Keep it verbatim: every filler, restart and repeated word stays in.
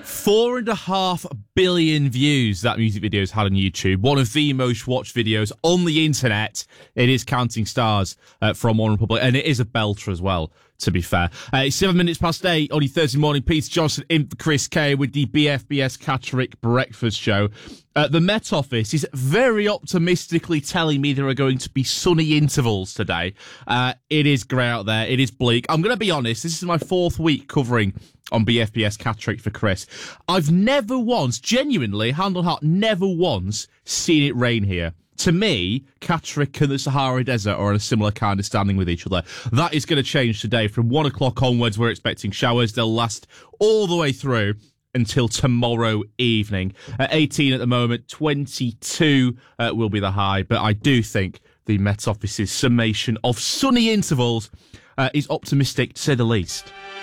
Four and a half billion views that music video's had on YouTube. One of the most watched videos on the internet. It is Counting Stars uh, from One Republic, and it is a belter as well, to be fair. Uh, it's seven minutes past eight on your Thursday morning. Peter Johnson in for Chris Kay with the B F B S Catterick Breakfast Show. Uh, the Met Office is very optimistically telling me there are going to be sunny intervals today. Uh, it is grey out there. It is bleak. I'm going to be honest. This is my fourth week covering on B F B S Catterick for Chris. I've never once, genuinely, hand on heart, never once seen it rain here. To me, Catterick and the Sahara Desert are on a similar kind of standing with each other. That is going to change today. From one o'clock onwards, we're expecting showers. They'll last all the way through until tomorrow evening. At eighteen at the moment, twenty-two uh, will be the high. But I do think the Met Office's summation of sunny intervals uh, is optimistic, to say the least.